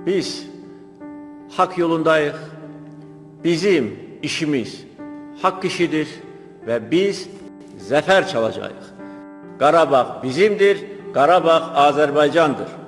Biz hak yolundayıq. Bizim işimiz hak işidir ve biz zəfər çalacağıq. Qarabağ bizimdir, Qarabağ Azərbaycandır.